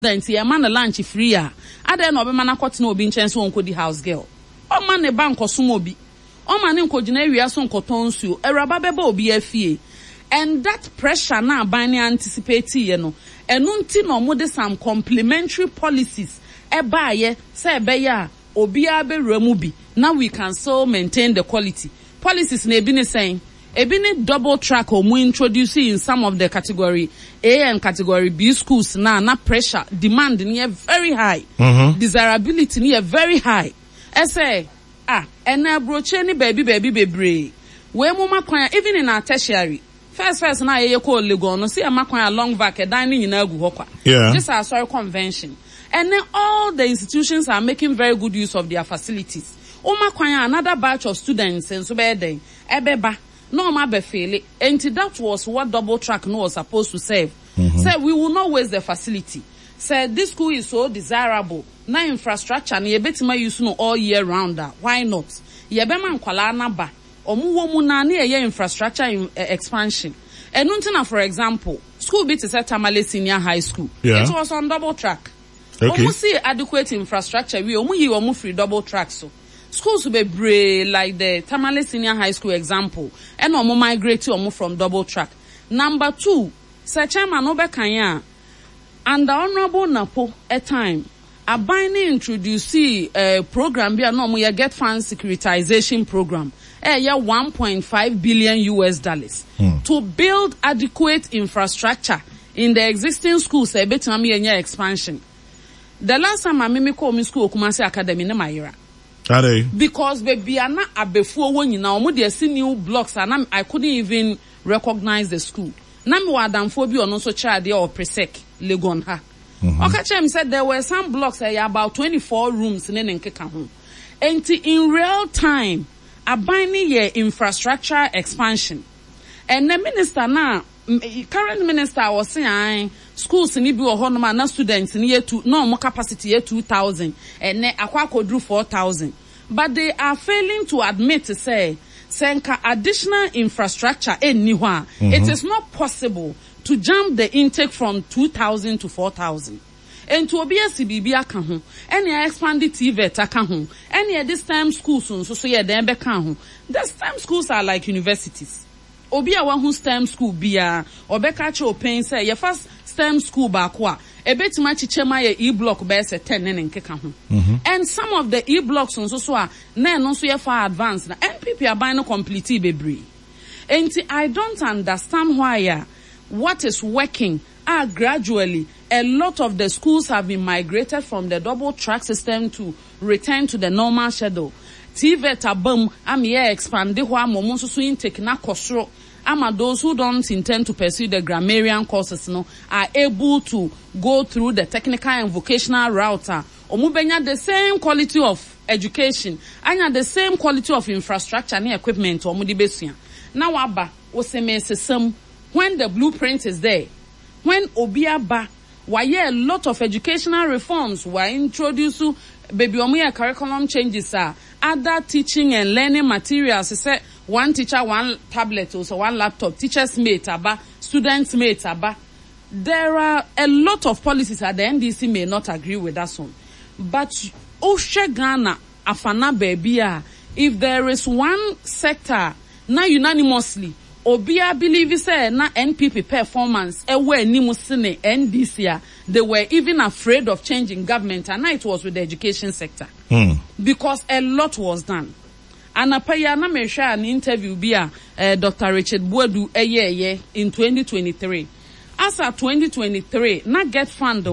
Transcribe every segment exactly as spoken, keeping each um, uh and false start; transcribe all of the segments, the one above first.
Then see a man a lunch free ya. I don't know, man, I caught no being chance on the house girl. Oh man, a bank or sumobi. Oh man, in cogenaria son cotonsu, a rababebo be a fee. And that pressure now binding anticipate, you know, and unti no more some complementary policies. E baye, say beya, obiabe remubi. Now we can so maintain the quality. Policies ne been saying. Ebini double track or more introducing in some of the category A and category B schools now, na pressure, demand near very high, mm-hmm. desirability near very high. I say, ah, and now broach any baby baby baby. Where mama kwanya even in our tertiary. First first na ye call Lego no see a makwanya long back a dining in Agu Hokwa. Yeah. This is our sorry convention. And then all the institutions are making very good use of their facilities. O makwanya another batch of students and so bad ebeba. No ma be fail it. And that was what double track no was supposed to serve. Mm-hmm. Say we will not waste the facility. Say this school is so desirable. Na infrastructure na yebetima use no all year round. Why not? Yebema nkwala na ba. Omu wo mu na na ye infrastructure in, uh, expansion. Enuntina for example, school bit is at Tamale Senior High School. Yeah. It was on double track. Okay. Omu see adequate infrastructure. We omu yi omu free double track so. Schools will be brave, like the Tamale Senior High School example, and omo migrate to omo from double track. Number two, Sir Chairman Obekanya, and the Honorable Napo at time, a binding introduce a program be no more get fund securitization program, eh yeah one point five billion U S dollars hmm. to build adequate infrastructure in the existing schools. A bit of expansion. The last time I made call me school Kumasi Academy in Mayra. Because baby are not a before when you now they see new blocks and I couldn't even recognize the school. Nami wa damphobia on also child there or presec legon ha. Okachem said there were some blocks uh, about twenty-four rooms in Nkeka home. And in real time, a binding year infrastructure expansion. And the minister now, current minister was saying schools in Ibu or Honoma na students in year two, no more capacity year two thousand and ne akwa kodru four thousand. But they are failing to admit to say, Senka additional infrastructure in Niwa. Mm-hmm. It is not possible to jump the intake from two thousand to four thousand. And to be a C B B account, any expanded T V account, any this time schools so so yeah then account. This time schools are like universities. Obi a one who STEM school bia obeka che open say your first STEM school bakwa ebetima chichema ye e block be se ten ne nkeka ho. And some of the e blocks on so so a na no so ye far advanced na N P P are buying complete bebre. And I don't understand why uh, what is working are gradually a lot of the schools have been migrated from the double track system to return to the normal schedule. T V T abam am here expand the wa momo so so intake na kosro. Ama those who don't intend to pursue the grammarian courses no are able to go through the technical and vocational route. Omubenya the same quality of education, anya the same quality of infrastructure and equipment omudi besuya. Now aba oseme sesam when the blueprint is there. When obiaba why a lot of educational reforms were introduced, baby omuya curriculum changes are other teaching and learning materials. Say one teacher, one tablet, also one laptop, teachers mate aba, students mate aba. There are a lot of policies that the N D C may not agree with that one. But Osha Ghana afana baby, if there is one sector now unanimously Obia believe say na N P P performance ewe ni musine N D C they were even afraid of changing government and now it was with the education sector. Mm. Because a lot was done. And apaya na me share an interview bia uh, Doctor Richard Boadu eye in twenty twenty-three. As at twenty twenty-three, na get fund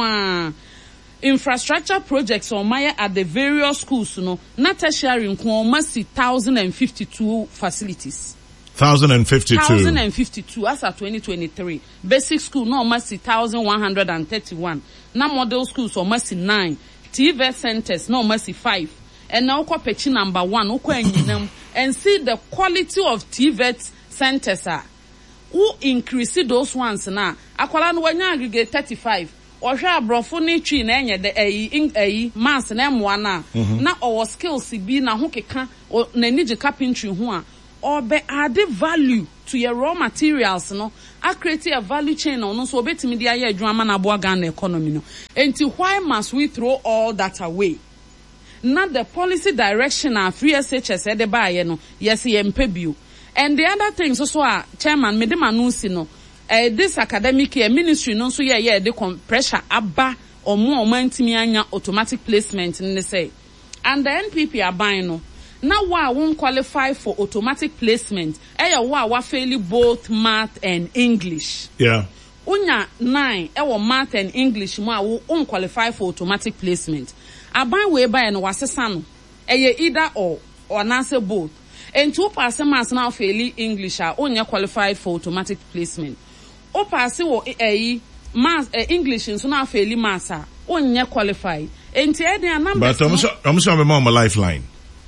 on infrastructure projects on Maya at the various schools, you know, na tertiary in almost one thousand fifty-two facilities. one thousand fifty-two. one thousand fifty-two as at twenty twenty-three. Basic school no almost one thousand one hundred thirty-one. Na model schools almost nine. T V centers no almost five. And now ko pechi number one uko enyinam and see the quality of T V centers are. Who increase those ones na akwala no wanya aggregate thirty-five. Ohwa abrofo ni twi na enye de ayi ayi mass na emwa na na our skills bi na ho keka na nige carpentry ho a or be add value to your raw materials no a create a value chain no so obetimi dia ye adwuma na bo Ghana economy no. Enti why must we throw all that away? Not the policy direction our free S H S e de ba ye no yes ye mpebio. And the other things also are chairman me dem announce no uh, this academic year ministry no so ye ye de pressure aba omo omo ntimi anya automatic placement ne say. And the N P P are buying no. Now wa won't qualify for automatic placement. Eya wa wa fairly both math and English. Yeah. Unya nine ewa math and English mo a won't qualify for automatic placement. Aban we buy no wasesa no. Eye either or or nase both. And two pass maths now fairly English are only qualified for automatic placement. O pass wo eh math eh, English so now fairly maths are only qualified. Enti e dey number. But I'm so I'm so on my lifeline.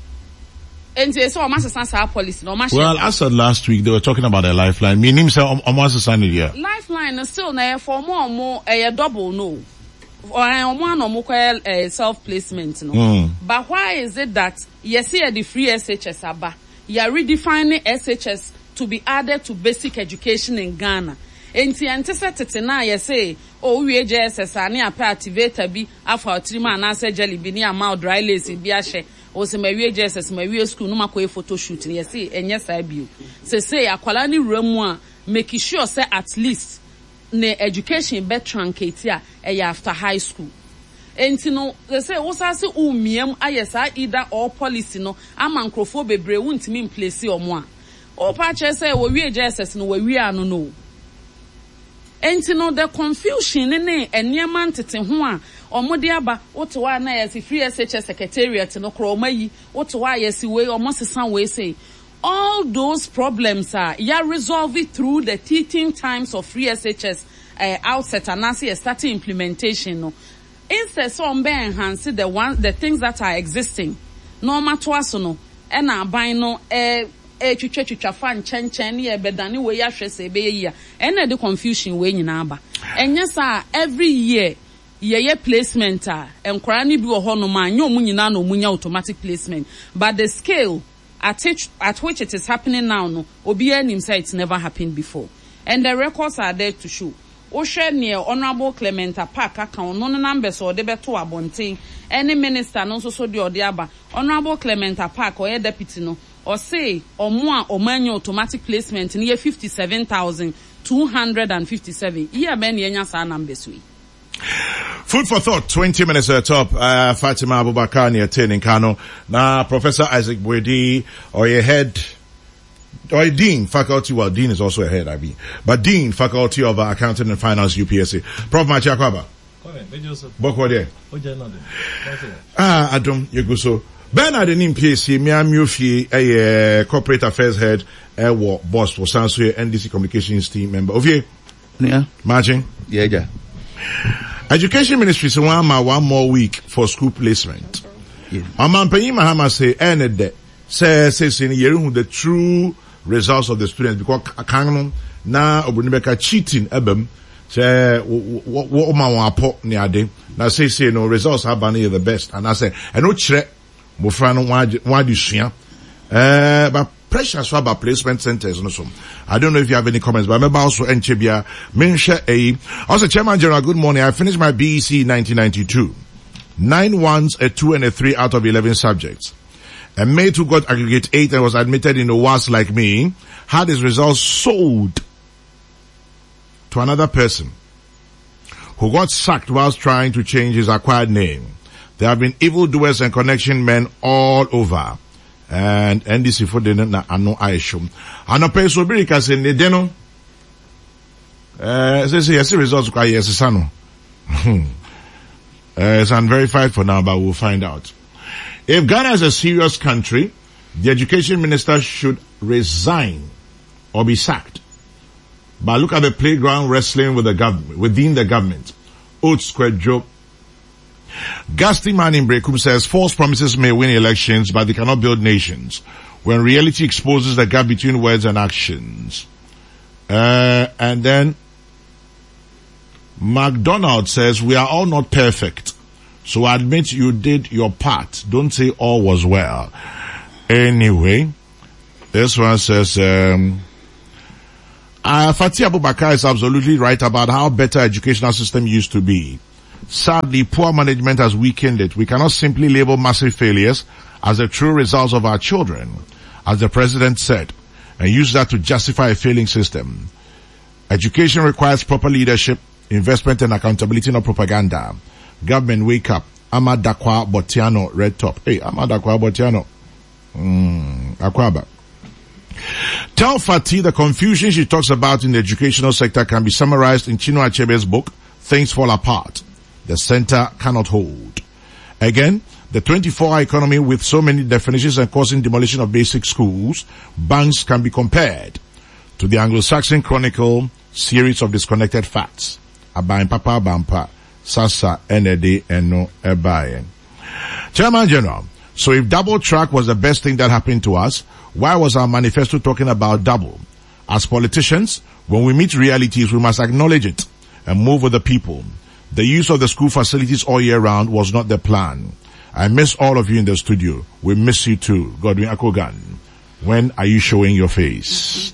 Enti so am asesa policy no ma. Well, as said last week they were talking about a lifeline. Meaning say am asesa here. Lifeline is still na for more more a double no. Or am one no more self placement no. Mm. But why is it that you see the free S H S aba you are redefining S H S to be added to basic education in Ghana? Enti antecedent na ye say oh we J S S ani apa activator bi afa otrima na say jelly bi ni ama dry lace bi ahye o se mawie J S S mawie school no makoe photo shoot ye say enye sai bio say say akwala ni ramu a make sure say at least ne education be truncate a e after high school. Enti no they say wo sa se umiem ayesa either or policy no ama nkrofo bebre wuntimi in place omo a o pa che say wo wie J S S no wo wie anu no. Enti no the confusion ne enyeman tete ho a omode aba wotowa na yesi free S H S secretariat no kro omayi wotowa yesi we omosesan we say all those problems are ya resolve it through the teaching times of free S H S uh, outset and as a starting implementation no instead so on be enhance the one the things that are existing no matter what no e na aban no eh e twetwe twetwa fa nchenchen ne ebedane we ya hwese ebe yia ene de confusion we nyina aba enye sa every year ye placement a enkora ni bi wo ho no ma anya omu nyina na omunya automatic placement but the scale at which, at which it is happening now no obi anim say it's never happened before and the records are there to show o hwe near Honorable Clement Park aka no no numbers or de beto abonten any minister no so so de ode aba Honorable Clement Park or deputy no or say or more or manual automatic placement near fifty-seven thousand two hundred fifty-seven. Yeah, ben yenya sa numbers we. Food for thought, twenty minutes at top. Uh, Fatima Abubakar near ten in Kano. Now, Professor Isaac Boedi, or your head, or your Dean, faculty, well, Dean is also a head, I mean, but Dean, faculty of uh, Accounting and Finance, U P S A. Prof Machiakwaba. Bokwa there. Ah, Adam, you go so. Bernard in P S C, Mia Mufi, a corporate affairs head, a war boss for Sansuye N D C Communications team member. Ovie? Yeah. Margin? Yeah, yeah. Education Ministry say one more one more week for school placement. Yeah. Amam Penny Mahama say end de say say say yeru the true results of the students because akano na obunibeka cheating ebem say what what ma wan apọ ni ade na say say no results have been the best and I say and no chere mofra no wan di sua eh but pressure so about placement centers no so. I don't know if you have any comments, but I'm also Enchebia Minsha A. Also, Chairman General, good morning. I finished my B E C in nineteen ninety-two. Nine ones, a two and a three out of eleven subjects. A mate who got aggregate eight and was admitted in the W A S like me had his results sold to another person who got sacked whilst trying to change his acquired name. There have been evildoers and connection men all over. And N D C for the na ano aishum. Ano peso birika se ne deno. Eh, say say yes results kwa yes sano. It's unverified for now, but we'll find out. If Ghana is a serious country, the education minister should resign or be sacked. But look at the playground wrestling with the government, within the government. Old square job. Gasti Man in Brekum says false promises may win elections, but they cannot build nations. When reality exposes the gap between words and actions. Uh, and then McDonald says we are all not perfect. So admit you did your part. Don't say all was well. Anyway, this one says, um, Uh, Fatih Abubakar is absolutely right about how better educational system used to be. Sadly, poor management has weakened it. We cannot simply label massive failures as the true results of our children, as the president said, and use that to justify a failing system. Education requires proper leadership, investment and accountability, not propaganda. Government, wake up. Amadakwa Botiano, red top. Hey, Amadakwa Botiano. Hmm, Akwaba. Tell Fatih the confusion she talks about in the educational sector can be summarized in Chinua Achebe's book, Things Fall Apart. The center cannot hold. Again, the twenty-four hour economy with so many definitions and causing demolition of basic schools, banks can be compared to the Anglo-Saxon Chronicle series of disconnected facts. Abayin Papa Bampa, Sasa, Enede, Eno, Ebayen. Chairman General, so if double track was the best thing that happened to us, why was our manifesto talking about double? As politicians, when we meet realities, we must acknowledge it and move with the people. The use of the school facilities all year round was not the plan. I miss all of you in the studio. We miss you too. Godwin Akogan. When are you showing your face?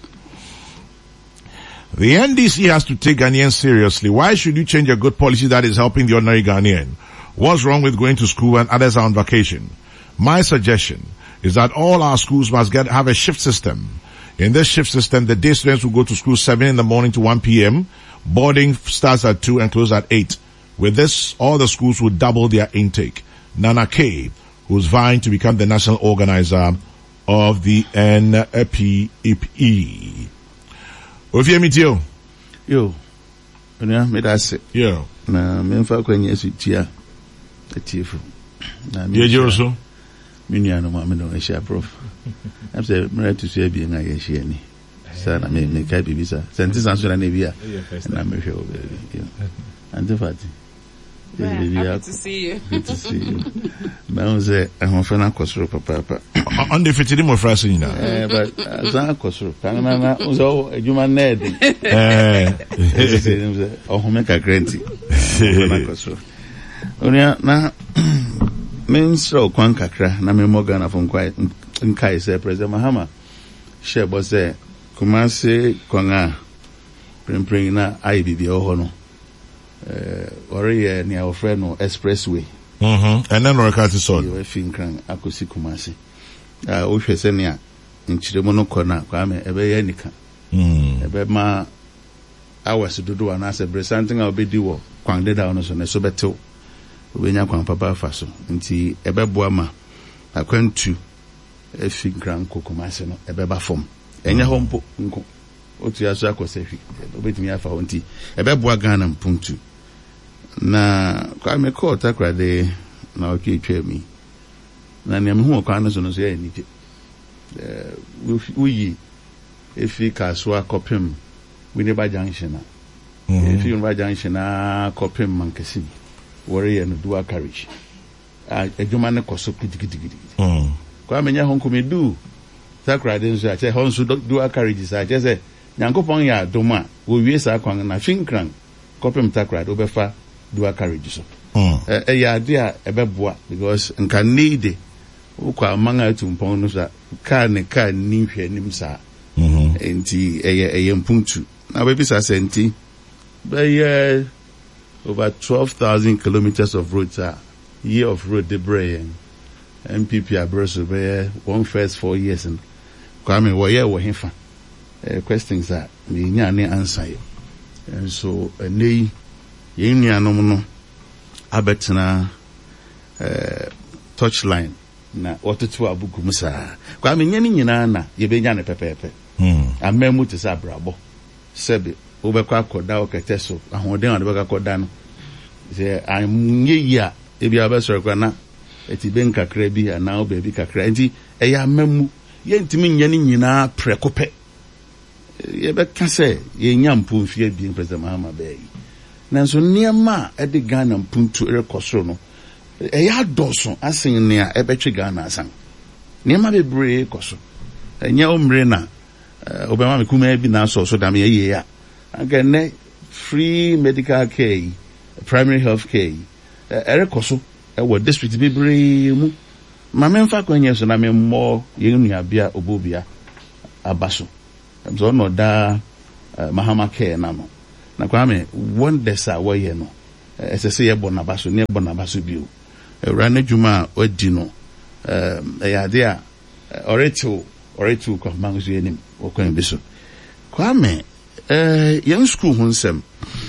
The N D C has to take Ghanaians seriously. Why should you change a good policy that is helping the ordinary Ghanaian? What's wrong with going to school when others are on vacation? My suggestion is that all our schools must get have a shift system. In this shift system, the day students will go to school seven in the morning to one p.m. Boarding starts at two and closes at eight. With this, all the schools will double their intake. Nana K, who's vying to become the national organizer of the N P E. Ofiamitio. Yo. Onya me da se. Yo. Na me mfa kwanya sutia. Atifu. Na me. Ye Joso. Me nua no ma me no ehia prof. Am say me to say bi na ye ehia ni. Sa na me me kai bibisa. Senti sanso na na bia. Na me hwe obi. Antifati. Happy to see you. Good to see you. But say I want to kosoro papa. On the fifty mo frase nyina. Eh but za kosoro. Kan na na uzo adwuma na edi. Eh. Say o home ka grant. Na kosoro. Onia na menstro kwan kakra na me moga na fon kwai nkai say President Mahama shebo say Kumasi kwanga prempren na ai bibia ho no. Uh, or yeah, near our friend no expressway. Mm-hmm. And then Rakati Sol. You think Akosi Kumasi. Uh, we should send ya in Chidemono Kona, Kwame, Ebe Yenika. Mm. Ebe ma, I was to do an answer, but something I'll be do, Kwang de down on a sobeto. When you come Papa Faso, until Ebe Boama, I went to a fin grand Kukumasi, Ebe Bafom. And your home, Otu ya so akosefi obetimi afa wonti ebeboa Ghana mpuntu na kwa me call takrade na oketwa mi na ne hu kwa no so no so ya nije eh uyi efi kaswa kopem Winneba Junction na efi Winneba Junction na kopem mankasi wore ye no dual carriage a adwuma ne koso gidigidi mm kwa me nya honko me du takrade nso a che honso dual carriage sa che se Nyankopon ya doma wo wie sa kwan na finkran kopem takrade obefa dual carriage so mm. eh eh ya de a ebeboa because nka need ukwa manga tumpon no sa ka ne ka ni hwe nim sa mhm enti eye eye mpuntu na we bisa senti by over twelve thousand kilometers of roads a year of road de brain M P P abroso be one first four years and kwame wo ye wo hefa Uh, questions that we nyane answer and so uh, nei yennuanom no abetena uh, touchline na woteto abugu musa kwa me nyane nyina na ye benya ne pepepe mm amamu te sa brabo sebe obekwa akoda oketeso ahoden ade beka akoda no se anye ya ebi abesoro kwa na eti ben kakra bi na obebi kakra enti eya amamu ye ntimi nyane nyina prekope yebe kase ye nyampo mfie bi President Mahama bayi nanso niema e de Ghana mpuntu rekosoro no e ya doso asen ne a ebetwe Ghana asan niema bebre koso enye omre na obema mekuma bi na so so da me ye ya agane free medical care primary health care e rekoso e wo district bebre mu ma memfa kwanye so na me mo ye nua bia obobia abaso so no da uh, Mahama Care Nano. Na Kwame, one desa way no. As I say, Bonabaso, near Bonabaso View. Rana Juma, Odino, um, a idea, or a two, or a two, Mangusianim, or Quembiso. Kwame, uh, young school, Hunsem.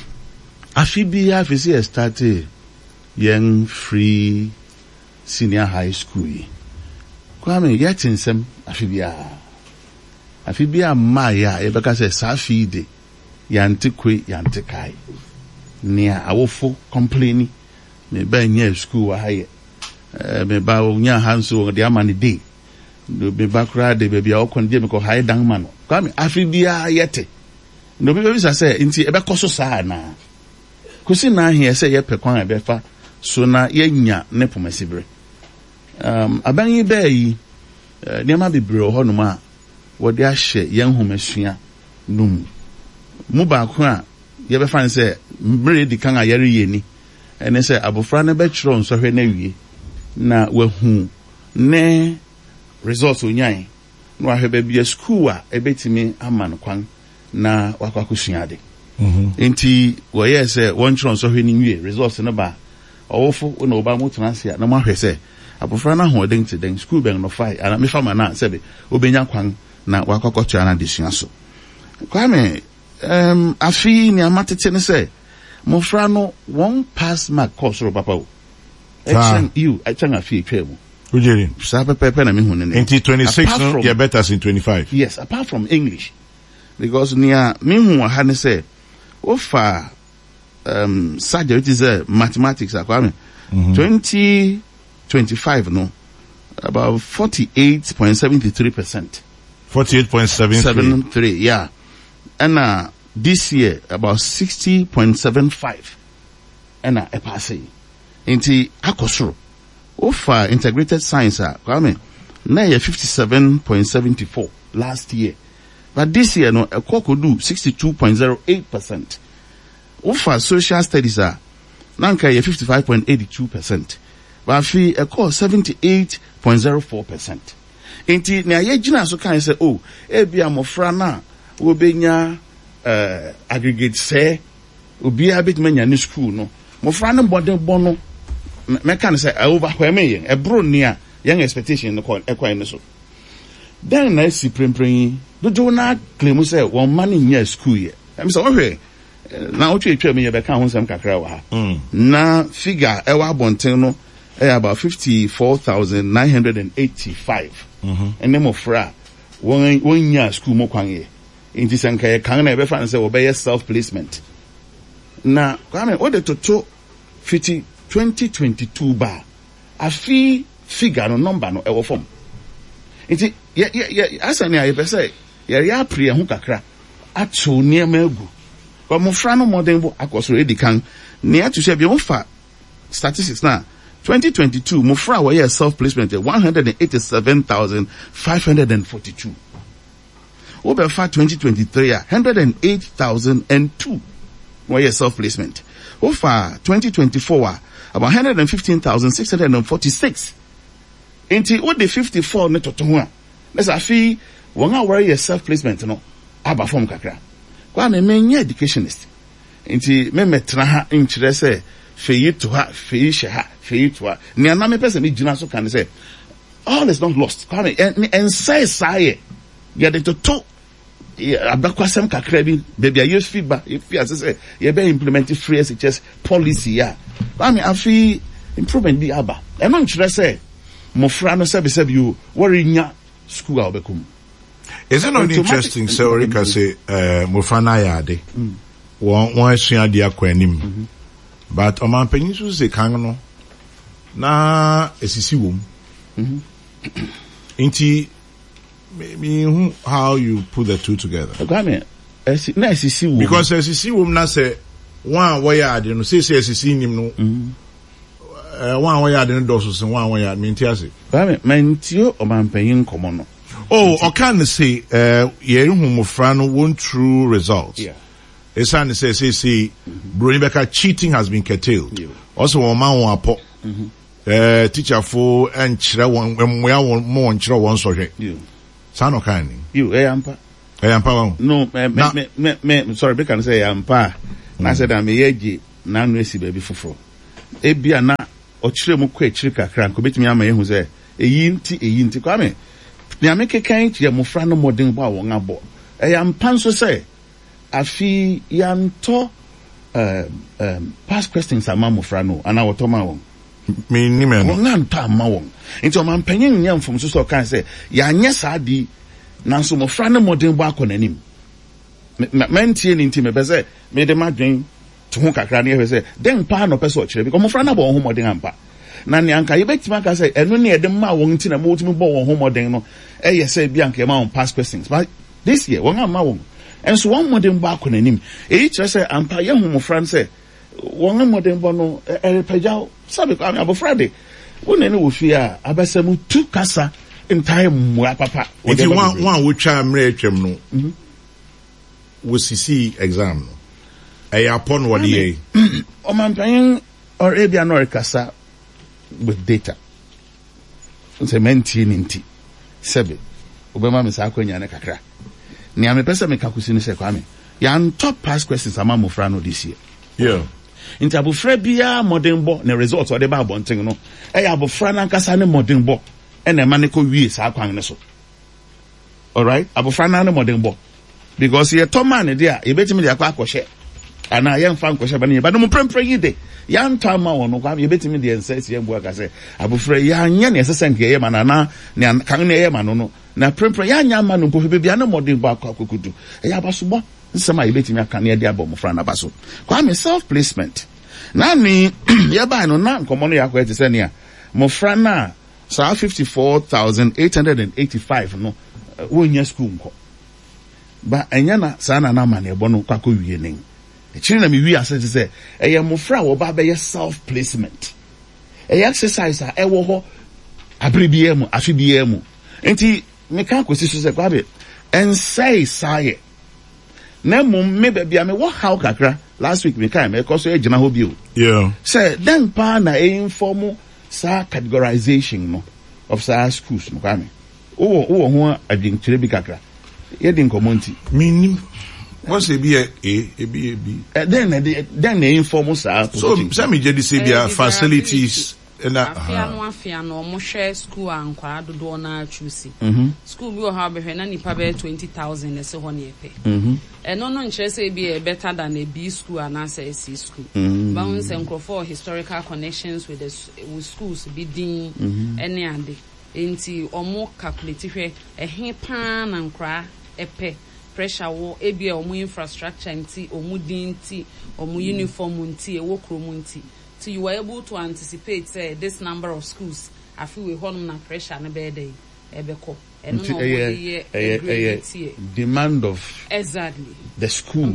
Afibia, if you started young free senior high school. Kwame, yet in some Afibia. Afibia Maya, Ebeka says, Safide, Yantikwe, Yantikai. Near awful complaining. Me buy near school high. Me buy near Hanso, the Amani day. Me back ride the baby, all condemn because high down man. Come, Afibia yet. No baby, I say, into a becoso sana. Kusina here say, ye pekwan befa, so na ye nya nepo mesibre. Um, Abanyi bay, near be bro, honoma, what they are share, young homesua, num. Muba kwa. You ever find say, Mbre di kanga yeri yeni, and they say, Abufra ne betron so he newie, na we hu, ne results unyai, no ahebe be a school a betimi aman kwang, na wakwakusiade. Inti, wa ye say, one tron so he niwie, results in a bar, awful, no ba mutansia, no more say, Abufra na holding to den school bang no fight, and me fama na, sebe, ubenya kwang, na wakwakusiana disiaso. Kwame, Um, afi ni amatete ne say mofra no one pass mark course ro papa o action you action afi twemu ujeri sa pepe na me hu ne into twenty-six no get better in twenty-five. Yes, apart from English, because near me hu ha ne say ofa um subject is a mathematics akwame twenty twenty-five no about forty-eight point seven three percent. forty-eight point seven three yeah. And uh, this year, about sixty point seven five. And uh, a passe. Inti akosro. Ofa integrated science, uh, kwame, na ye fifty-seven point seven four last year. But this year, no, a could do sixty-two point zero eight percent. Ofa social studies, uh, nanka ye fifty-five point eight two percent. But fi a call seventy-eight point zero four percent. Inti, na ye jina so can say, oh, ebi amofra na, Obenya uh, aggregate say obi a bit manya ni school no mo fra no bode bono me kan say over kweme yen e bro nia young expectation no call e kwan so then na si prempren do do na claim say one man in your school ye am say ohwe na o twa twa me ye be kan ho nsam kakra wa ha na figure e wa bonten no e about fifty-four thousand nine hundred eighty-five mhm and them of fra one one year school mo kwan ye in this and can never find say obey self placement. Now, come on, what the total fifty twenty twenty-two bar a fee figure no number no ever form. It yeah yeah yeah as I say, yeah yeah pre and kakra at so near melgu. But mo frano modern bo akos already can near to say be offer statistics now. twenty twenty-two mo fra wa self placement one hundred eighty-seven thousand five hundred forty-two. Over far twenty twenty-three, one hundred eight thousand two were self-placement. Over twenty twenty-four, about one hundred fifteen thousand six hundred forty-six. Into what the fifty-four net to one. Let's a fee, one hour self-placement, no, aba form kakra. Kwa me me educationist. Into me metraha interest, fe to her, fe she ha, fe to her. Ni aname person me jina so can say, all is not lost. Kwa me, and say, say, get into two. Abakwasem kakrebi baby I use feedback if you say you be implement free S H S policy ya I mean afi improvement bi aba e no nkyere say mofra no say be say you worry nya school obekum. Is it not interesting say Orika say eh mofra na ya ade won won asua de akwanim but o man panyin so say kan no na esisi wom mhm inti maybe how you put the two together. Okay, because S E C woman na say one way I didn't say say S E C him no. One way I didn't do so one way I mean tiasi. But mentio o man paying common. Oh, I can say uh ye hu mofra no one true result. Yeah. Esan say say say Brunibeka cheating has been curtailed. Yeah. Also one man one apo. Mhm. Eh teacher for and chira one we are one more chira one so hwe. Yeah. Sano kani. You eh ampa. I am power. No, me me me me sorry, be can say am pa. Na said am yeji na no esi baby foforo. E bia na o kire mu kwa kire kakra nko betimi ama yehu say eyi nti eyi nti kwa me. Ni ameke kan tie mo fra no modern bo a won abo. E am pan so say afi yanto um um past questions ama mo fra no ana woto ma won. Me ni me no. Won anta ama won. Nti o man panyin nyam fom so so kan say ya nya sa di nanso mo fra no modern bo akonanim. Mentie ni nti me be say me de madwen to ho kakra na ye say den pa no pese o kire because mo fra na bo ho modern ampa. Na ne anka ye betima ka say eno ne ye de ma won nti na mo tumi bo won ho modern no e ye say bia anka ma won past questions but this year won ama won enso won modern ba akonanim e kire say ampa ye hu mo fra say won modern bo no e pagyaw sabe ko abo fra de won ne wo fi a abasamu tu kasa entire mu papa if you want one wo twa mre atwam no wo sisi exam no e upon what ye o man pan or ebia no kasa with data so menti ninti sebe obema me sa akwanya ne kakra ni ame pesa me kakusi ni se kwa me ya top past questions ama mo fra no this year yeah inti abofra bia modern bo na result o de ba bonten no e ya abofra na nkasa ne modern bo e na ma ne ko wie sa akwan ne so all right abofra na ne modern bo because ye to man dia ye betimi dia kwa akɔhye ana ye mfa nkɔhye ba ne ba no mo prempre yi de ya nta ma wono kwa ye betimi dia nsa ye mbu aka se abofra ya anya ne sese nke ye ma na na ne kan ne ye ma no no na prempre ya anya ma no mpo bia na modern bo akwa kokudu e ya baso bo nsema ye betimi aka ne dia bo mo fra na baso kwa me self placement na ni ye ba no na nkomo no ya kwa etese ne a mo fra na sa fifty-four thousand eight hundred eighty-five no wonya school nko ba enyana sana na ma na ebo no kwakọ wie nen e chiri na mi wi asete se eye mofra wo ba be ye self placement e exercise a e wo ho abribie mu afibie mu enti me kan kwesi so se kwa be ensai saye na mum me ba bia me wo how kakra last week me kan me ko so e gina ho bio yeah say then pa na e inform sa categorization no of sa schools no kwa me wo wo ho adwinkyere bi kakra ye din komonti minim what's a be a a b a b then then they inform us so some me just say be facilities and that afia no afia no mo share school ankwa dodo na choose mhm school bi o ha be hwe na nipa be twenty thousand ese ho ne epe mhm e no no nche say be better than a B school and as a C school but when say for historical connections with the with schools be din any ande enti omo calculate hwe ehe pan na nkra epe pressure wo ebia omo infrastructure nti omo din nti omo uniform nti e wo kromo nti so you were able to anticipate say this number of schools afi we honum na pressure na be dey ebeko eno no ye ye demand of exactly the school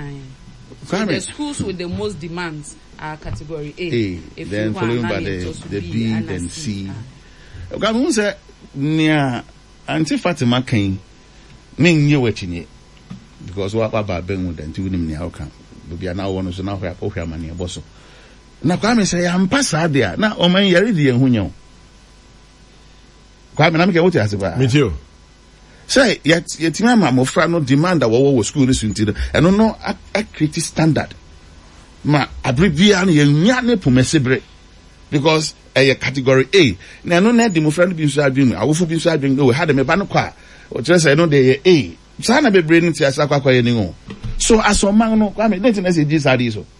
so the schools with the most demands are category A, A if then followed by the the B, B then C. Okay, we say nia anti Fatima kan me nye wachinye because wa baba ben with anti winim nia oka bia na wo no so na hwa hwa mane boso na kwa me say am pasa dia na o man yare di enhunyo kwa me na me ke wote aseba me too say yet yetima ma mo fra no demand wo wo school ni sunti eno no a create standard ma abribia na yenya ne pomesebre because a category A na no na di mo fra no bi so adwin awofo bi so adwin we had me ba no kwa o tere say no dey A sana be brain ti asa kwa kwa ye ni o so asoman no kwa me nothing na say this are so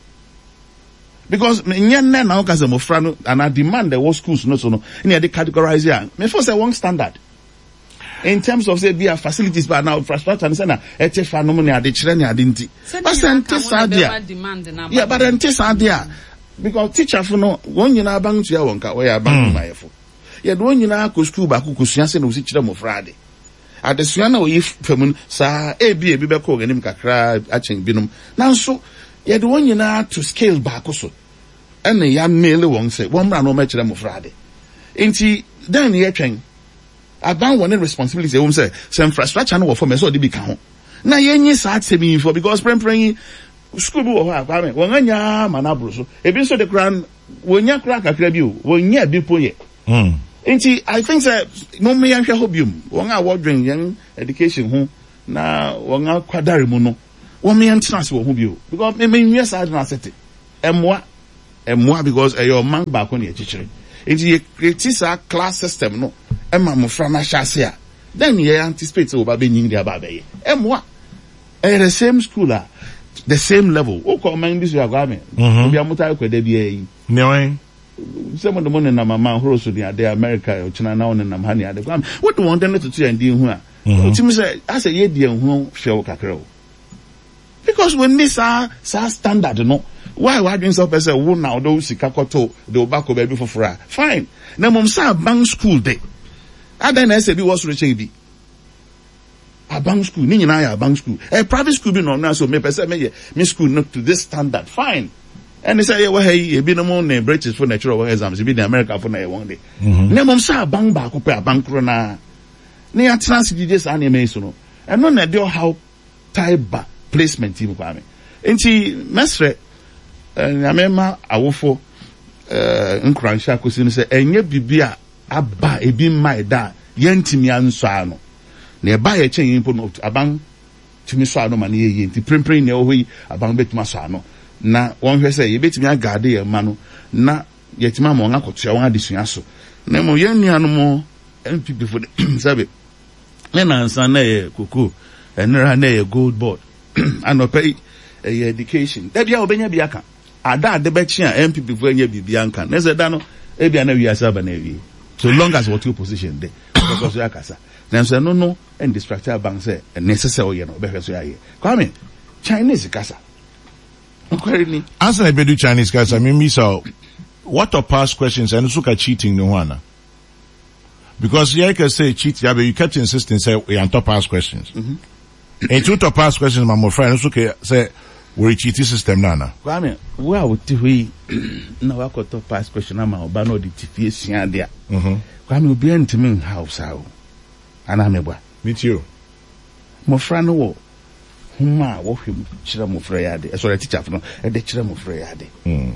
because nyen na na okaze mo fra no and I demand the schools no so no in the categorize here me for say one standard in terms of say be a facilities but now infrastructure and say na e che fa no mo ne ade kire ne ade nti but sente sadia yeah but ente sadia because teacher for no one nyina bang tua wonka we ya bang mayefo ye do nyina ko school ba ko kusua se na usi kire mo fra ade adesua na oyi famun sa ebi ebi be ko ganim kakra achen binum nanso ye do nyina to scale back so ene ya mele won se won bra no ma kire mo fra ade enti dan ye twen aban one responsibility we say some infrastructure no for me so de bi ka ho na ye nyi sa atemi for because prempren school bi wo ha kwa me won anya manabro so ebi so de kran wonya kra kakra bi o wonya bi poye mm enti I think that no me yan hwe hobium won a wodwen yan education ho na wonga kwadare mu no wo me entrance wo hu bio because me me nwe side na sete emwa emwa because e your man back on e chichire enti ye create sa class system no ema mo fra na hyase a then ye anticipate o ba be nyin dia ba be ye emwa e the same school a the same level o ko man bi so agwa me obi amuta kweda bi yi ne some of the money na mama horo so dia de America o china na on na mhani ade kwam what do want them to do and din hu a timi say as a ye dia hu hwe kakra because when this are sa standard no why why doing so person who now do sika koto the obako baby for fra fine na mom sa bank school dey ada na say bi was rich bi a bank school ni nyina ya bank school a private school bi no na so me person me me school not to this standard fine and they say yeah hey e bi no mo na British for natural exams bi na America for na one day na mom sa bank ba ko pe a bank ro na na ya transit dey sa na me so no and no na dey how type placement team kwa me enti mesre nyamema awofo eh nkranhya akosi no se enye bibia aba ebi mai da yentimi anso ano na eba ye chen yimpo no aban timi so ano ma na ye enti prempren ne ohoyi aban betuma so ano na won hwe se ye betimi agade ye ma no na yetima ma won akotua won adesua so na mo ye nuanu mo M P P fo sabe na nansa na ye koko enra na ye gold board anopai education da bia obenya bia ka ada ade be chi a M P P fo anya bibia nka na se da no e bia na wi asa ba na wi so long as what your position there because you akasa na so no no and distracted bank say necessary you know be so aye kwame Chinese kasa okwari ni answer na be do Chinese kasa me me so what are past questions and suka cheating no wana because you can say cheat yeah, but you kept insisting say we on top past questions mhm and two top past questions my friend suka say we cheat system nana kwame we are with we na wa top past question ama oba no di tifie sua dia mhm kwame obi ntimi house how ana mebwa meet you mo friend wo huma wo hwem kire mo frɛ ya de e so the teacher no e de kire mo frɛ ya de mhm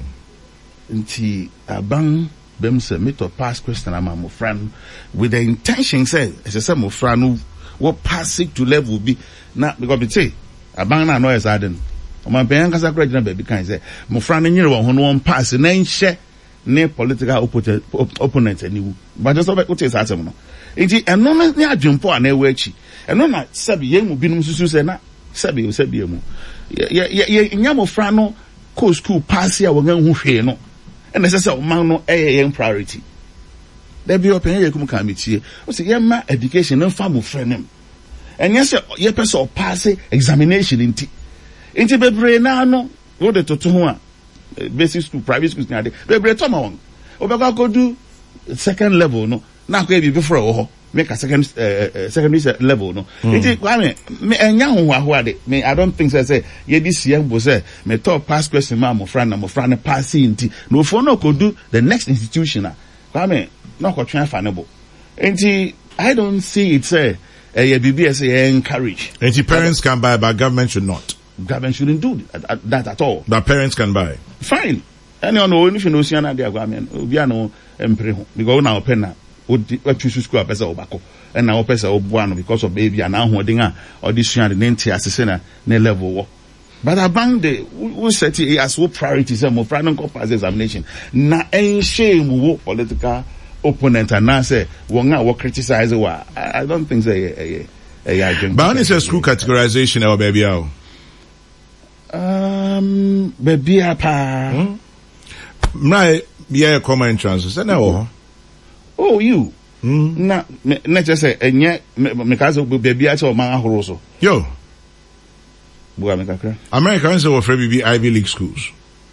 nti aban bem se me top past question ama mo friend with the intention say as I say mo friend no what pass it to level be na because be say aban na no is aden o man pen kasa kura gina baby kan say mo friend no nyere wo ho no one pass na nhye ne political opponent aniwu but just what is asem no enti eno no ne adwempo ana ewe achi eno na sabi ye mu binum susu say na sabi o sabi mu ye ye nya mo friend no co school pass ya wo gan hu hwe no and say say o man no eh ye priority there be open ye kum kan metie o say ye ma education no fa mo friend nem and yes ye person pass examination inti inti bebre na no wo de toto ho a basic school private schools na de bebre to ma won obeka go do second level no na ko e bi before wo ho make a second uh, secondary level no inti kwame me enya ho ho ade me I don't think say say ye di C M bo say me top pass question ma mo friend na mo friend pass inti no for no ko do the next institution na kwame no ko twen fanable inti I don't see it say uh, yeah, B B S encourage. And the parents can buy, but government should not. Government shouldn't do that, that at all. But parents can buy. Fine. Anyone know if you know Siana de Aguamian, we are no emperor. Because now penna, what choose school a pesa obako, and now pesa obuano because of baby and now holding or this year the name Tiasina ne level. But a bank de we set it as what priorities and more friend pass examination. Na any shame wo political opponent and now say wonga what criticize wa. I don't think say a a but only say school categorization or baby how. Um baby apa. Right, yeah, common entrance. Say no. Oh you. Mm. Na na just say enye me ka say baby a say o man ahoro so. Yo. Americans are afraid be Ivy League schools.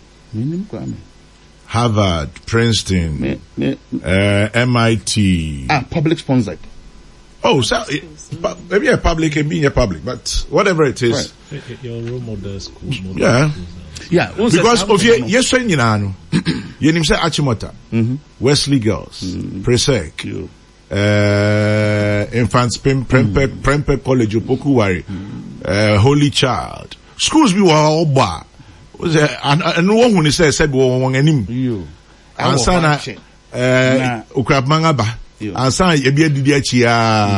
Harvard, Princeton, me, me, uh, M I T. Ah, public sponsored. Oh, so maybe a public and being a public, but whatever it is. Right. Your role model school. Model yeah. Schools, yeah. Because of your, yes, you know, you name say Achimota, Wesley Girls, mm-hmm. Presec, uh, Infants Prempeh Prempeh College, Opokuwari, uh, Holy Child. Schools be all bar. And and one when he said said we want anim. You. Ansana uh Ukrab Mangaba. Ansana ye be didi achi ah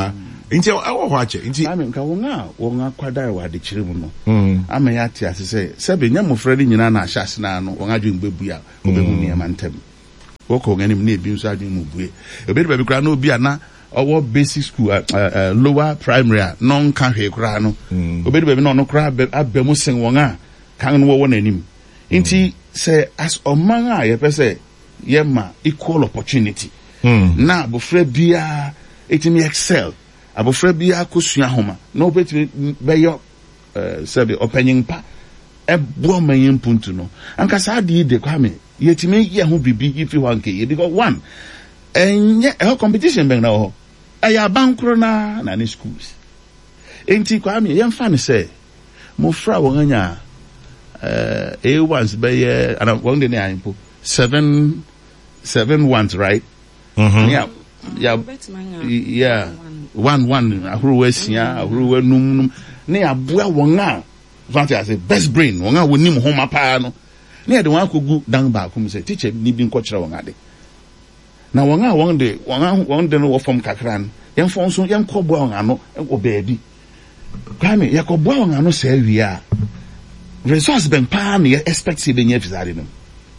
Inti awo wache. Inti. I mean, kawunga wonga kwada wa de chire mu no. Mm. Ama ya ti ase say sebe nya mofra de nyina na ahase na no wonga dwen bebu a obehu ne ma ntem. Woko nganim na ebi nso adwen mu bue. Obe de ba bi kra na obi ana owo basic school uh, uh, lower primary non kan hwe kra no. Obe de ba bi na no kra abemu sen wonga kan no wo nanim. Inti say as oman a ye pese ye ma equal opportunity. Mm. Na abofra bia etimi excel. Abofra bia kosua homa na obetimi beyo eh sebe opanyin pa ebo manyin puntu no anka sa de de kwame yetimi ye ho bibi ifi wanke ye because one enye e competition ben na ho aya bankro na na ni schools enti kwame ye mfa ne se mo fra won anya eh A ones be ye ana won de ne ayimpo seven seven ones right mhm yeah yeah yeah one one ahuru asia ahuru anum num ne aboa won a fancy as best brain won a wonim homa pa no ne de won akogu dan ba ko say teacher ni bi nko kire won ade na won a won de won a won de no wo fom kakra no yen fon so yen ko boa won ano o baabi kwame ye ko boa won ano say wi a resource ben pa ne expect se ben ye fizare no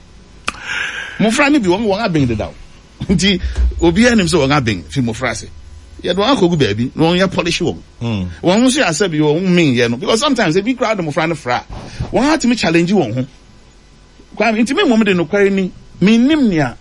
mo fra ni bi won won abeng de daw nti obi anim so won abeng fi mo fra se ye do akogu baabi no ye polish won mm won so asabi won mean ye no because sometimes e be crowd mo fra no fra won ha timi challenge won ho kwa nti me mom de no kware ni me nim nia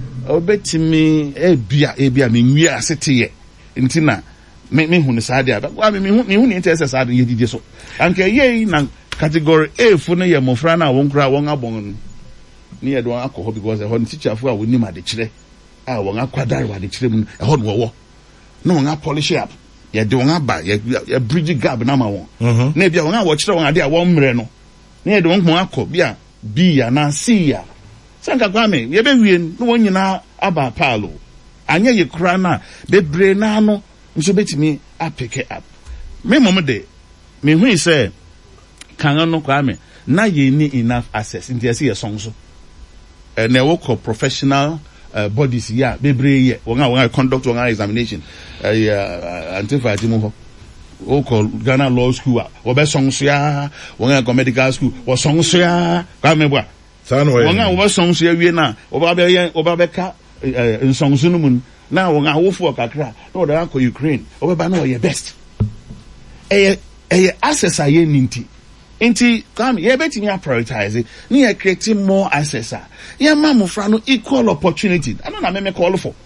obetimi e bia e bia me nwi asete ye nti na me me hu ne saade aba kwa me hu me hu ne interest saade ye didi so anka ye na category A fu no ye mo fra na won kra won abon ni ye do akọ because e ho ne teacher fu a won nim ade kire a won akwadare wa de kire mu e ho no wo no won polish up ye de won aba ye bridge gap na ma won na bia won a wo kire won ade a won mre no na ye de won ko akọ bia B ya na C ya sanka kwame ye be wie no won nyina aba palo anya ye kura na bebre na no nso betimi a pick it up me mom de me hu say kan no kwame na ye ni enough access nti ase ye song so eh na wo ko professional uh, bodies ya bebre ye won a won conduct won examination eh uh, antifati mu ho o ko Ghana Law School o be song so ya won go medical school o song so ya kwame bua san we won a wo song so ya wie na o ba be ye o ba be ka nsong so no mun na won a wo fu kakra na o da ko Ukraine o be ba na o ye best eh eh access aye ninti nti come ye betimi a prioritize ni ye create more access ye ma mo fra no equal opportunity I na me me call for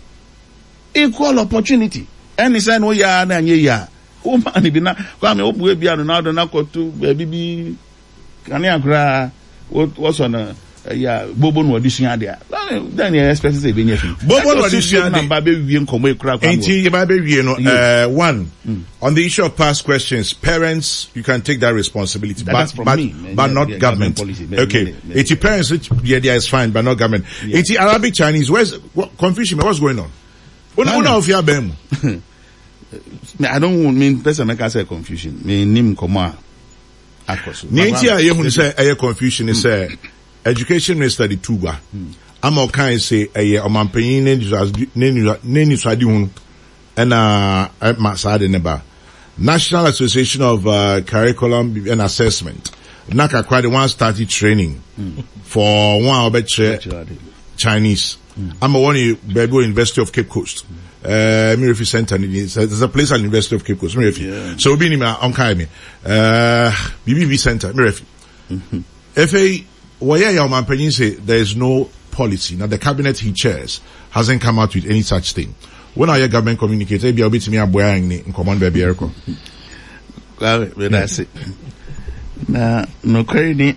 equal opportunity any say no ya na anye ya o ma ni bi na come o bu bia no na do na kotu bibi kan ya gra wo so na ya bobo no audition ade then you expect say be nyefin bobo no audition ade ba be wie nkomo ekura kwa nti ye ba be wie no uh one mm. on the issue of past questions parents you can take that responsibility that but but, me, but yeah, not yeah, government, government policy, okay it's parents which yeah there is fine but not government yeah. It's Arabic Chinese where's what, confusion what's going on una una of ya bem I don't want mean person make us say confusion me nim komo a akoso nti a ye hu say aye confusion is say education minister di tuba ama kan say aye omampanyin ne ne ni swadi hu na ma saade ne ba National Association of uh, Curriculum and Assessment naka kwade one started training mm. for one obetre Chinese mm. ama one baby University of Cape Coast uh Mirafi Center there's a place at University of Cape Coast Mirafi yeah. So we ni on kai me uh B B V Center Mirafi mm-hmm. F A where your man say there is no policy now the cabinet he chairs hasn't come out with any such thing when our government communicates e bia obetimi aboa ni in command baby erko well that's it na no kwani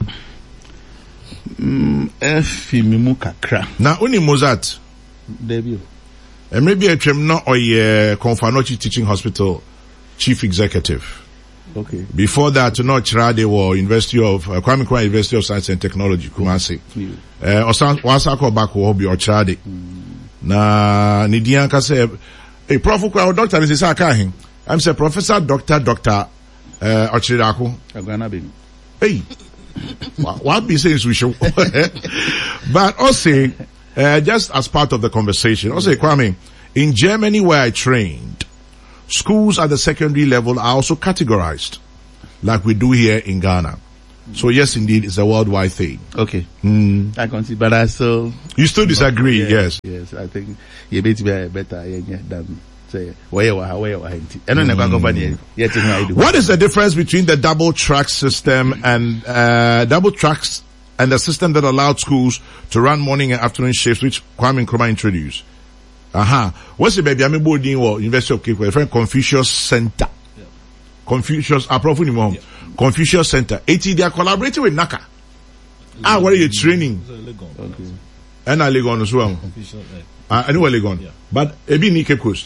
mm efi mimu kakra na oni Mozart debut emre bi atwem no oye Konfanochi Teaching Hospital chief executive. Okay. Before that, no Chirade or University of uh, Kwame Nkrumah University of Science and Technology, Kumasi. Eh, osan wasako back wo bi Chirade. Na nidian ka say a prof kwa doctor is say aka hin. I'm say professor doctor doctor eh Ochirako. Agana be. Hey. What be saying we show. But also uh, just as part of the conversation, also Kwame, in Germany where I trained, schools at the secondary level are also categorized, like we do here in Ghana. So yes, indeed, it's a worldwide thing. Okay. Mm. I can see, but I still... You still disagree, yes. yes. Yes, I think you better be better yeah, than say, where where where where I don't know company yet. What is the difference between the double track system and uh, double tracks and the system that allowed schools to run morning and afternoon shifts, which Kwame Nkrumah introduced? Aha. Uh-huh. What's the baby? I'm boarding or University of Cape, a friend Confucius Center. Yeah. Confucius, a prof yeah. Confucius Center. eighty, they are collaborating with NACA. Legon. Ah, what are you training? Okay. And I Legon as well. Uh, I know Legon. Yeah. But Ebi ni Cape Coast.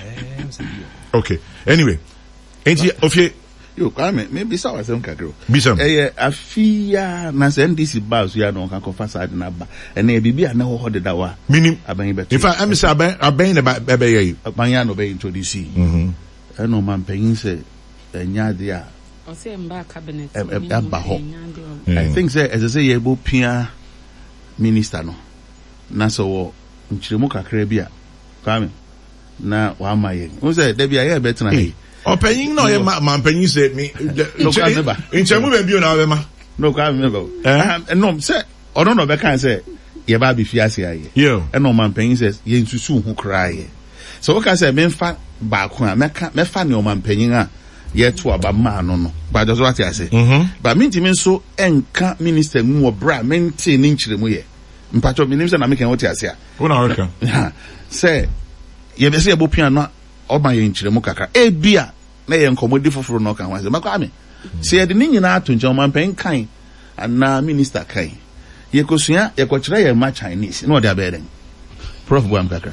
Okay. Anyway. Ain't you, okay. Yo, Kwame, maybe so was some kakro. Bisam. Eh, afia na se N D C bars ya no kan kofa side na ba. And e bibi na ho hode da wa. Minim. Aban beto. In fact, I'm say aban aban na ba be ye. Aban ya no be introduce. Mhm. E no man peyin se enya de a. O say mba cabinet. E ba ho. I think say as I say ye bo pia minister no. Na so wo nchiremu kakra bi a. Kwame. Na wa maye. Who say there be a better na he. O penyin no ye man penyin say me. No Kwame ba. Nchemu be bi o na be ma. No Kwame ba. Eh no say ono no be kan say ye ba bi fiase aye. Yeah. E no man penyin say ye nsusu hu kra ye. So we can say me fa ba ko a me ka me fa ne o man penyin a ye to aba ma no no. Ba just what I say. Mhm. Ba me ntimi so enka minister mu obra me nti ni nchiremu ye. Mpacho me nim say na me kan what I say. Who na work? Say ye be say ye bo pia no o ma ye nchiremu kakra. E bia na ye nkomodi foforo no kan wa say. Makwa me. Say ye de ni nyina ato nche o man pen kan ana minister kan. Ye kosua ye kwakira ye ma Chinese. No de abeden. Prof Buam kakra.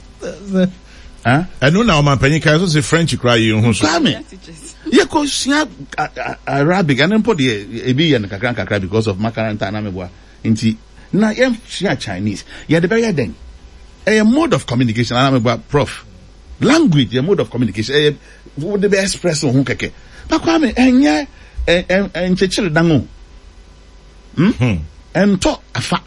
Huh? I know now man penyin kan so say French cry you hu so. Kwame. Ye kosua Arabic and then put the e bi ye kakra kakra because of makaranta na meboa. Nti na ye share Chinese. Ye de very den. A mode of communication na meboa prof. Language, a mode of communication. Eh, would the express on keke. But Kwame, enye en en chechire dango. Hmm. En to afa.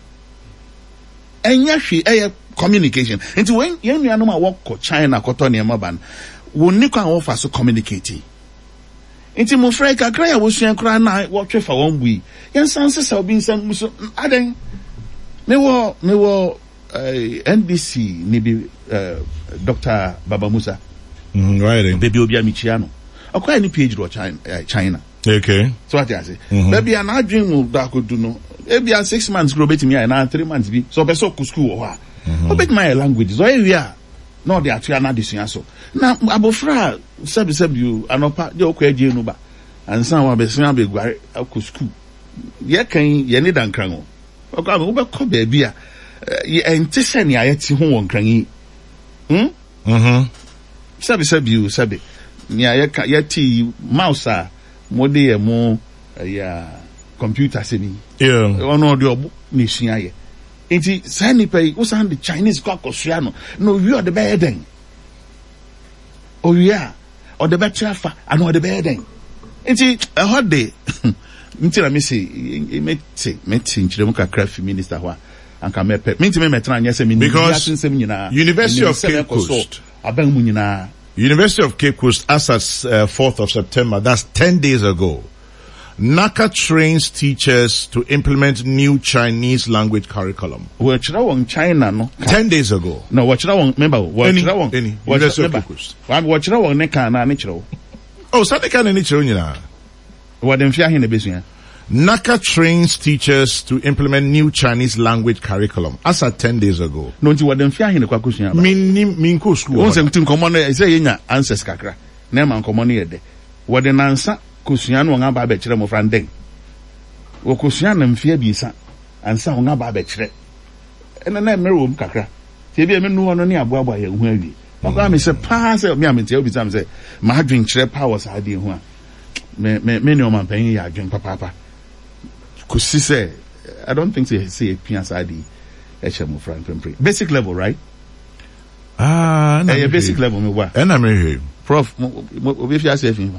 Enye hwe eh communication. Into when yen nuanu ma work ko China ko to ne ban. Woni kwa wo fa so communicate. Into mo frɛ kakra ya wo sua kra na wo twe fa won bui. Yen sanse sa obi nsam so aden. Me wo me wo Uh, N B C ni bi uh, Doctor Baba Musa. Mhm, right. Baby obi amichiano. Akwa ni PhD ro China, uh, China. Okay. So what I say? Baby an adwin mu da ko du no. E bia six months grow betimi na three months bi. So be so ku school ho a. O bet my language. So e wi a no dey atua na desua so. Na abofra sabi sabi you anopa je okwa agye no ba. Ansan wa be sua be guare ku school. Ye kan ye ni dan kran o. Akwa me wo be ko ba bia ente se ne ayeti ho won kran yi. Hm? Mhm. Sabi sabi you sabi. Ni ayeka yeti mouse a mode ye mo ya computer se ni. Yeah. Ono de obo ni sua ye. Enti say ni pay wo san the Chinese kwa kosua no. No we are the beden. Oh yeah. Or the better fa and or the beden. Enti a hot day. Nti na me say meti meti nchiremu kakra fi minister ho anka mepe minti me metra anya se because University of Cape Coast aban mu nyina University of Cape Coast as at uh, fourth of September, that's ten days ago, NACA trains teachers to implement new Chinese language curriculum. We chira won China no ten days ago. No, we chira won remember we chira won any University of Cape Coast. We chira won ne kan na ne chira. Oh, so ne kan ne chira nyina. We dem fia hin na besua. NACA trains teachers to implement new Chinese language curriculum as at ten days ago. No, nti wadem fia hin kwa kusua ba. Min min ko school. Won sem tin komo na say yenya answers kakra. Na man komo na yede. Wode nansa kusua no nga ba ba kire mo fran den. Wo kusua na mfia biisa ansa nga ba ba kire. Ena na merewom kakra. Tie bi me nu hono ne aboabo ya hu awi. Bakwa me se pa se me am tie obi sam se ma adwen kire powers ade hu a. Me me me ne o man pan ya adwen papa papa. Kusi say, I don't think they say a P S I D H M O Franklin. Basic level, right? Ah, no. A basic level, me wa. And I'm here. Prof, if you are saying,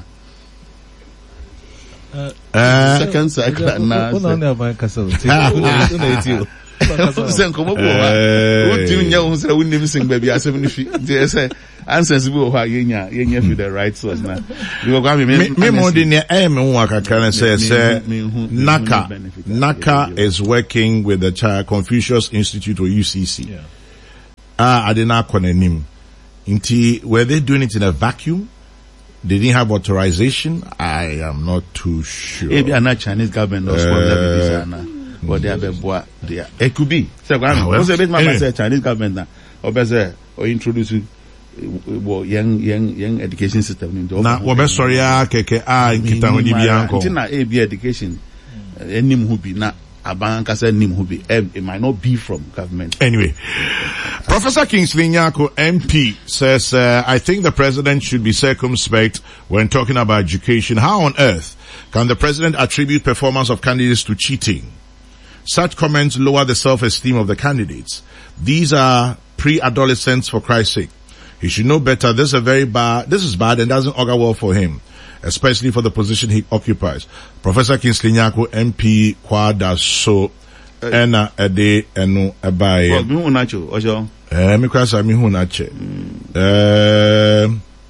uh, second cycle, na. Sen komo bo ha. Won tim nya won say won nim sing baby asem ni fi. They say answers bi ha yenya yenya fi the right source na. Because kwa me me mo de ne eh me ho akaka na say say Naka Naka is working with the Child Confucius Institute or U C C. Yeah. Ah, I did not konanim. Inti, were they doing it in a vacuum? They didn't have authorization. I am not too sure. Maybe a not Chinese government or sponsor but they have a boy there. It could be. So I was a bit my say Chinese government now, or better or introduce young young young education system into. Na obe sorry ah keke ah kita ho di bianco. Ntina A B education. Enim hu bi na abanka say nim hu bi. It might not be from government. Anyway, Professor Kingsley Nyako M P says, uh, I think the president should be circumspect when talking about education. How on earth can the president attribute performance of candidates to cheating? Such comments lower the self-esteem of the candidates. These are pre-adolescents, for Christ's sake. He should know better. This is a very bad, this is bad and doesn't augur well for him, especially for the position he occupies. Professor Kingsley Nyako M P Kwada so Ena ede enu ebaye. Well, mi hu nacho, ojo. Eh, mi kwa sa mi hu nache. Eh.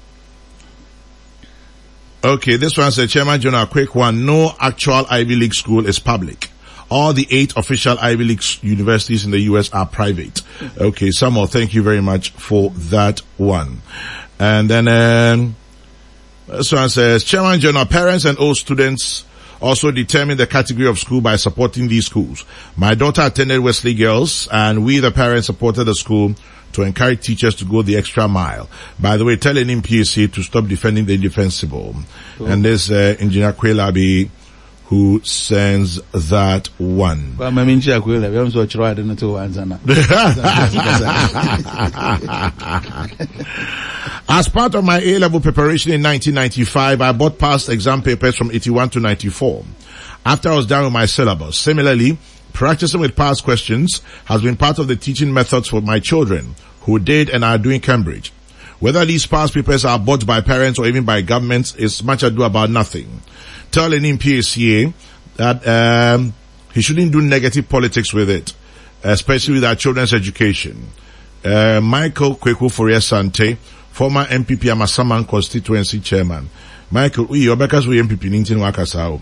Okay, this one says, Chairman John, a quick one. No actual Ivy League school is public. All the eight official Ivy League universities in the U S are private. Okay, Samuel, thank you very much for that one. And then, um, this one says, Chairman John, our parents and all students also determine the category of school by supporting these schools. My daughter attended Wesley Girls, and we, the parents, supported the school to encourage teachers to go the extra mile. By the way, tell N M P A C to stop defending the indefensible. Cool. And there's uh, Engineer Kwelabi who sends that one. As part of my A-level preparation in nineteen ninety-five, I bought past exam papers from eighty-one to ninety-four. After I was done with my syllabus. Similarly, practicing with past questions has been part of the teaching methods for my children who did and are doing Cambridge. Whether these past papers are bought by parents or even by governments is much ado about nothing. Tell N M P A C A that um, he shouldn't do negative politics with it, especially with our children's education. Uh, Michael Kweku Fourier Sante, former M P P Amasaman constituency chairman. Michael, we are because we M P P Nintin Wakasao.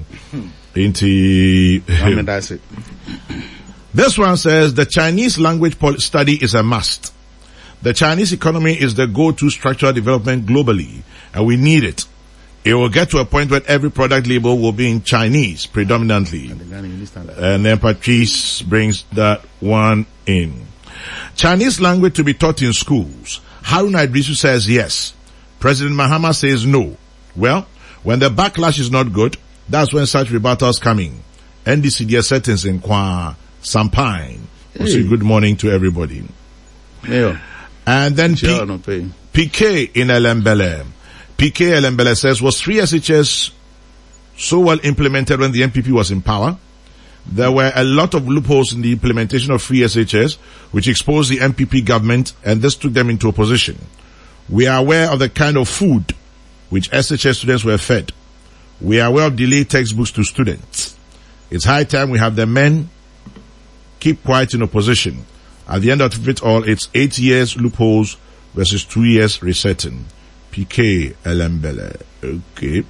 Inti. This one says the Chinese language study is a must. The Chinese economy is the go-to structural development globally, and we need it. It will get to a point where every product label will be in Chinese predominantly. And then Patrice brings that one in. Chinese language to be taught in schools. Haruna Idrisu says yes. President Mahama says no. Well, when the backlash is not good, that's when such rebuttals come in. N D C D S settings in Kwa Sampine. We'll say good morning to everybody. Yeah. And then P- P K in Elembele. P K Elembele says, was free S H S so well implemented when the M P P was in power? There were a lot of loopholes in the implementation of free S H S, which exposed the M P P government, and this took them into opposition. We are aware of the kind of food which S H S students were fed. We are aware of delayed textbooks to students. It's high time we have the men keep quiet in opposition. At the end of it all, it's eight years loopholes versus two years resetting. P K Elembele. Okay.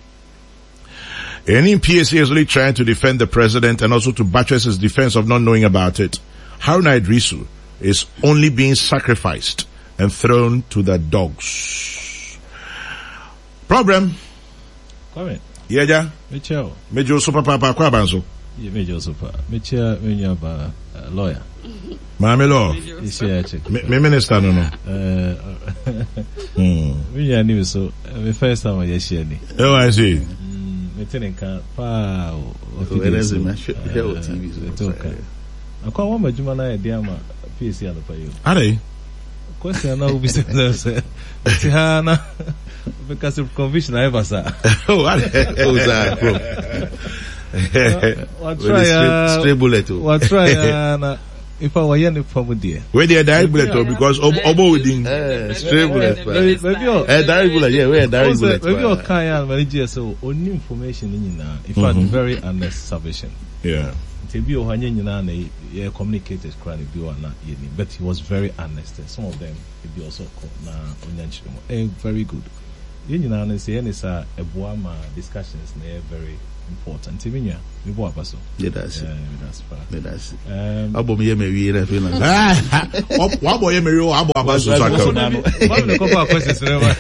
N M P A C is really trying to defend the president and also to buttress his defense of not knowing about it. Haruna Idrisu is only being sacrificed and thrown to the dogs. Problem? Comment. Yeah, yeah. Michel. Major super papa kwa banzo. Yeah, major super. Michel, when you have a lawyer. Mami law. Me minister no no. Uh, hmm. We are new so. The first time I just hear ni. Oh, I see. Me tell ka pa. Where is it? Here on T V. Okay. Akwa wa majuma na e dia ma P C ano pa yo. Are. Question na ubi se se. Ti ha na. Because of conviction I ever sa. Oh, are. Oh, that bro. What try stray bullet. What try na if I were young from there. Where they direct bullet because obo within stray bullet. Maybe eh direct bullet. Yeah, where direct bullet. Maybe your kind of manager so only information in na. In fact, very insufficient. Yeah. Tebi o hanye nyina na ye communicated kra ne bi o na ye ni, but he was very honest. Some of them be also na onyanchiremo. Eh, very good. Ye nyina na say any sa eboa ma discussions na very important. Tebi nya me bo abaso. Yeah, that's it. Yeah, that's far. Yeah, that's it. Um, Abo me ye me wi na fe na. Wa boy me rio abo abaso so so aka. na one the couple of questions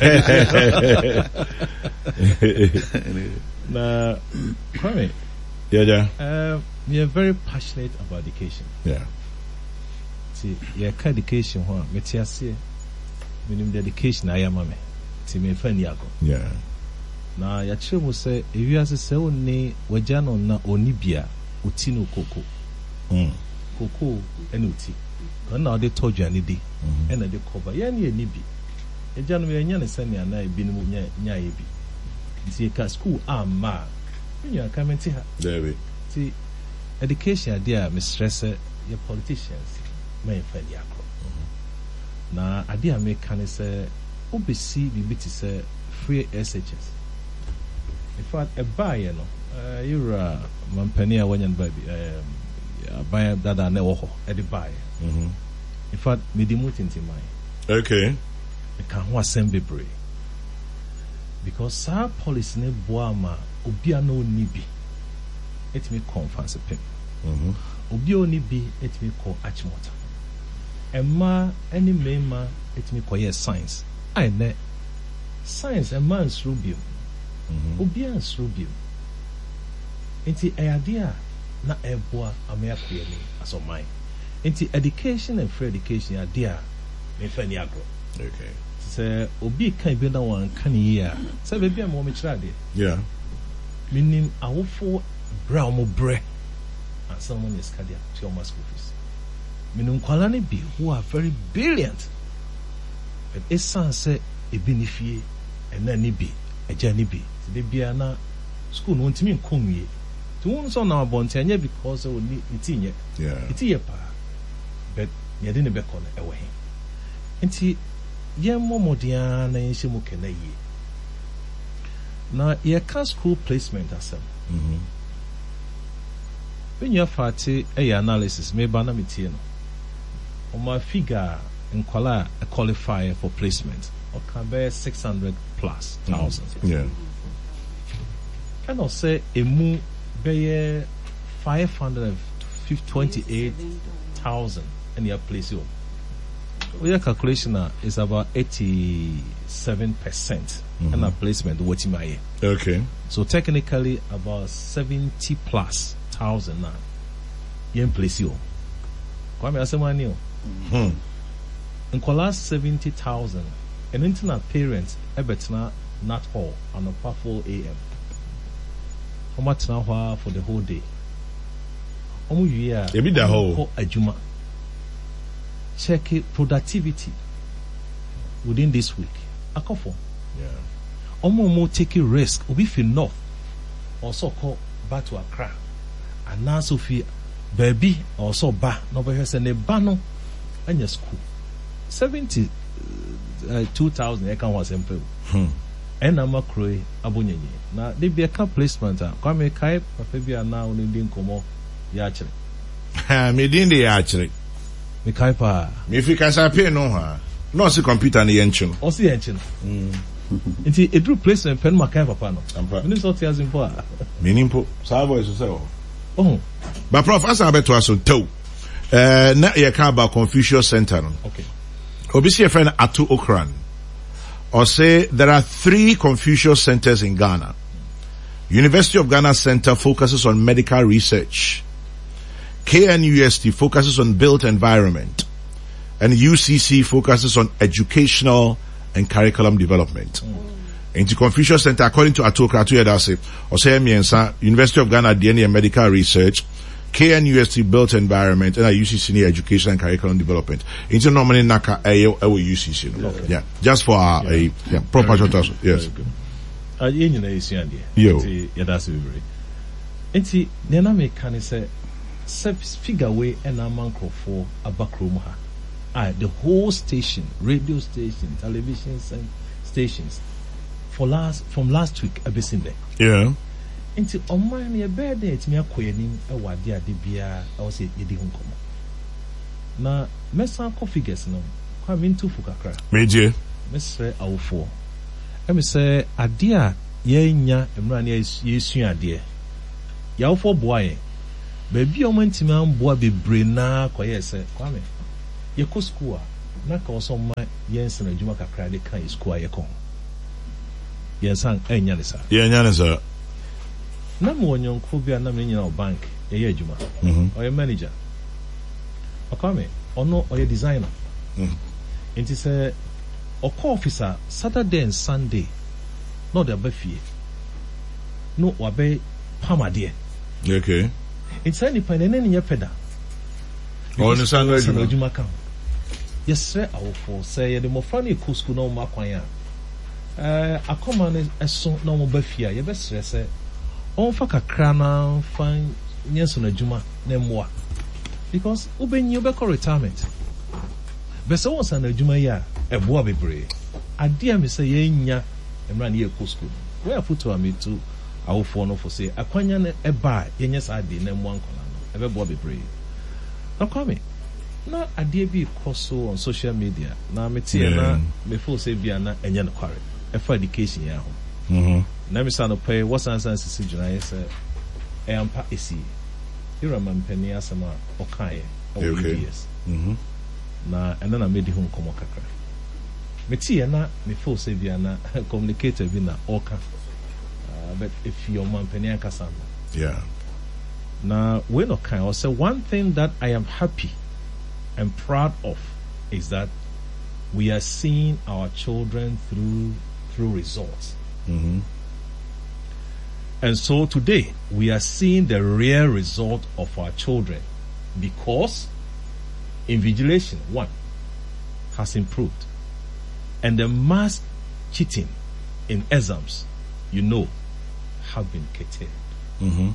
na Kwame. Yeah, yeah. Uh, we are very passionate about education. Yeah. See, yeah, education, huh? Metiasi, minimum dedication. I am a man. See, me friend Yago. Yeah. Now, your children will say, if you are say only wajano na onibia utino koko. Mm. Koko and uti. And now they told you any day, and they cover. Yani nibi. A January yan send ya na binu nya nya ebi. See, ka school ah ma. You are coming to her. There we. See, education idea, me stress your politicians may find ya. Na idea me can say, obisi bibi to say free S H S. In fact, a buyer no, uh, you're a mampania when you baby, um, buyer that I know, at the buyer. In fact, me demote into mine. Okay. I can't want send be brave because our policy ne boama. Obi ano ni bi etimi conference pem Mhm. obi oni bi etimi call achimota emma any mema etimi call yes science ai ne science a man's rubium obi ans rubium enti ayadea na eboa amea kweli aso mine enti education and free education adea me fani agro. Okay. Say obi kan bi na wan kan yi a say be bia mo me kira de. Yeah. Meaning awofo bra mo bre and someone is cardia to your school fees. Meaning kwalani bi who are very brilliant, but it sounds say e benefit and na ni bi e ja ni bi de bia na school no ntimi nkonwie to won so na abonte anya because we ni itinye Yeah. itinye pa but ye de ne be ko na e wo he enti ye momodia na yin shemu kena yi. Now, you can school placement as well. Mhm. When you have party a analysis, maybe I'm not no. On my figure in qualify a qualifier for placement, or can be six hundred plus thousand. Yeah. Can I say a move be five hundred twenty-eight thousand and your place you. Well, your calculation is about eighty-seven percent. Mm-hmm. And a placement what my year. Okay. So technically about seventy plus thousand now. Yen place you. Kwame asemani o. Hmm. In class seventy thousand. And internet parents ebetna not hall on a four A M. How much now for the whole day? Omu year. Ebi da hall. Ajuma. Check it productivity within this week. Akofo. Yeah. Omo mo take a risk. Obi fi north. Also call back to Accra. And now Sophia baby also ba. No be here say ne ba no anya school. Seventy uh, two thousand e kan wa sempe. Hmm. And I'm a croy abonyenye. Na they be a camp placement. Kwame kai papa bi ana oni din komo ya kire. Ha me din de ya kire. Me kai pa. Me fi kasa pay no ha. No see computer ni yenchi no. O si yenchi no. Mm. Nti edru placement pen ma kai papa no. Ampa. Me so tia simple a. Me nimpo. Sa voice say o. Oh. But prof asa beto aso to. Eh na ye ka ba Confucius Center no. Okay. Obisi a friend Atu Okran. Or say there are three Confucius centers in Ghana. University of Ghana Center focuses on medical research. K N U S T focuses on built environment. And U C C focuses on educational and curriculum development. Mm. Into Confucius Center, according to Atu Okran, Atu Yedase, or say Miensa, University of Ghana D N A medical research, K N U S T built environment, and U C C education and curriculum development. Into normally Naka Ayo U C C. Okay. Yeah, just for our yeah. a yeah, proper short answer. Yes. Ah, you know you see Andy. Yo. Yeah, that's very. Enti, nena me can say, figure way and a manco for a backroom ha. Ah, the whole station, radio station, television stations, for last from last week, I've been there. Yeah. nti ɔman no yɛbɛɛ dɛ ɛtumi akɔ yɛnim ɛwɔ ade ade biara ɛwɔ sɛ yɛdi ho nkɔmmɔ na mɛsan kɔ figures no kwa mentu fu kakra Meje. mesrɛ awofoɔ ɛme sɛ ade a yɛnya mmerɛ ne yɛsua adeɛ yɛawofoɔ boa yɛ baabi a ɔma ntimi amboa bebree naa kɔyɛ sɛ kwame yɛkɔ school a na ka ɔsɔ ma yɛnsɛn adwuma kakra de ka yɛ school a yɛkɔ ho yɛnsan ɛnya ne saa Yɛnya ne saa na mo nyɔnko bi a na me nyina wɔ bank yɛyɛ adwuma ɔyɛ manager ɔkwame ɔno ɔyɛ designer nti sɛ ɔkɔ office a Saturday and Sunday na ɔde aba fie no wabɛ pam adeɛ okay nti sɛ nipa ne ne nyɛ pɛda ɔno san adwuma adwuma ka ho yɛsrɛ awofoɔ sɛ yɛde mmɔfra no ɛkɔ school na ɔmo akwan a ɛɛ akɔma no ɛso na ɔmo ba fie a yɛbɛsrɛ sɛ ɔmfa kakra na fa nyɛ so no adwuma na mmoa because wobɛnyi wobɛkɔ retirement bɛsɛ wɔn sa no adwuma yi a ɛboa bebree adeɛ a me sɛ yɛnya mmerɛ ne yɛkɔ school no wɔyɛ foto a metu awofoɔ no fo sɛ akwanya no ɛba a yɛnyɛ saa adeɛ na mmoa nkɔla no ɛbɛboa bebree na kwame na adeɛ bi kɔ so on social media na meteɛ na mefo sɛ bia na ɛnyɛ nokware ɛfa education yɛ ho na mesa no pɛi wɔsansan sisi gyinaeɛ sɛ ɛyampa ɛsi yɛwura ma mpani asɛm a ɔkaeɛ ɛwɔ U D S na ɛno na mɛdi ho nkɔmmɔ kakra meteɛ na mefo sɛ bia na communicator bi na ɔka but ɛfi ɔma mpani ankasa no yeah na wei no kae ɔsɛ one thing that I am happy and proud of is that we are seeing our children through through results. Mm-hmm. And so today we are seeing the real result of our children because invigilation, one, has improved. And the mass cheating in exams, you know, have been curtailed. Mm-hmm.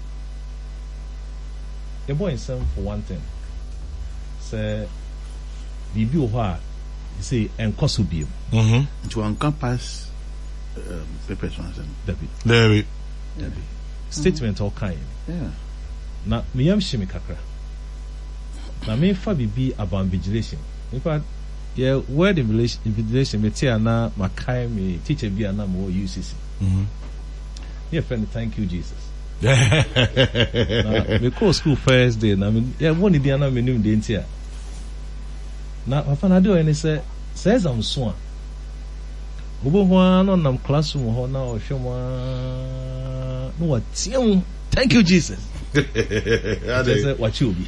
The boy in some for one thing. Say, the view what you say and cost will be. Mm-hmm. To encompass um, the person. David. David. David. Statement all kind. Yeah. Na me yam shimi kakra. Na me fa bibi about invigilation. In fact, yeah, word invigilation me tia na makai me teacher bi ana mo U C C. Mm-hmm. Yeah, friend, thank you Jesus. Na me call school first day na me yeah one day na me nim dey ntia. Na papa na de o ene say say exam so a. Obo ho no nam classroom ho na o hwe mo no what tiam. Thank you Jesus. Yeah, they say what you be.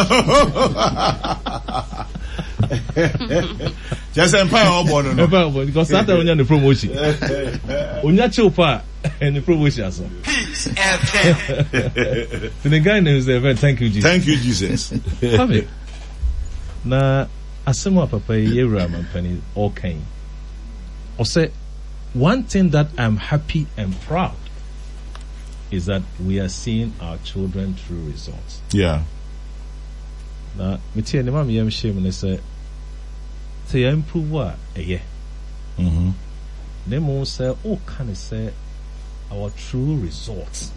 Just empire all born no. Empire because that time on the promotion. Onya chopa and the promotion so. Peace F M. The guy names the event. Thank you Jesus. Thank you Jesus. Have it. Na asema papa yewura mampani all kind. Or say one thing that I'm happy and proud is that we are seeing our children through results. Yeah. Na metie ne mam yam shame ne say say ya improve wa eye. Mhm. Ne mo say o can say our true results.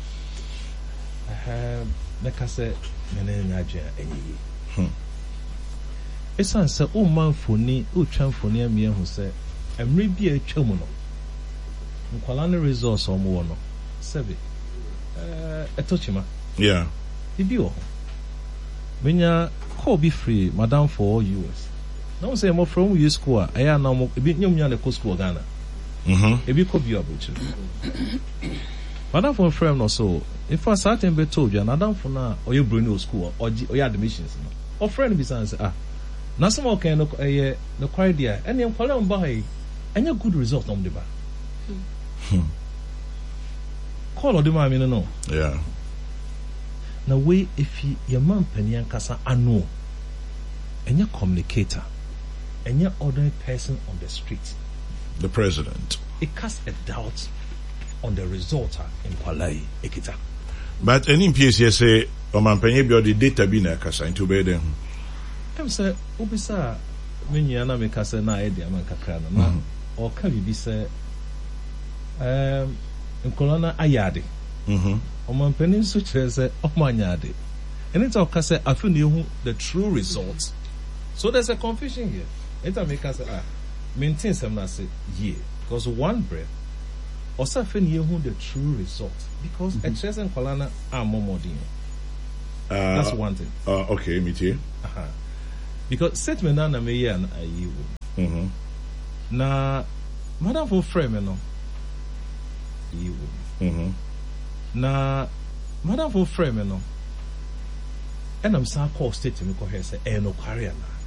Eh na ka say me na nya dwa enyi. Hmm. Esan say o manfoni o twamfoni am ye hu say emre bi a twam no. Nkwala ne results o mo no. Sebe eh etochima. Yeah. Ibi o. Menya call be free madam for U S. Now say mo from U school a aya na mo ebi nyam nya na ko school Ghana. Mhm. Ebi ko bi abuchi. Madam for friend no so if I certain be told you madam for na oye Bruno school or oye admissions no. O friend be say ah na some okay no eh no kwai dia ene nkwala mba hai enya good result no mde ba. Hmm. Call o de ma mi no no. Yeah. Na we if your man penny ankasa ano enya communicator enya ordinary person on the street, The president. it casts a doubt on the result in Kwalai Ekita. But any P S C say o man penye bi o the data bi na kasa into be dem. Em say obisa menua na me kasa na e dia man kakra na na o ka bi say um in Kolona ayade Mhm. ɔmampanin nso kyerɛ sɛ ɔmo anya ade ɛne ta ɔka sɛ afei na ehu the true result so there's a confusion here ɛne ta meka sɛ ah maintain sɛm na ase yie because one breath ɔsɛ afei na ehu the true result because ɛkyerɛ sɛ nkɔla na ammɔ mmɔden that's one thing. Uh, okay, me too. Uh-huh. Because statement na na me ye an ayi wo. Mhm. Na madam for frame no. Yi wo. Mhm. Na madam for frame no. And I'm sa call statement ko he say e no kware na.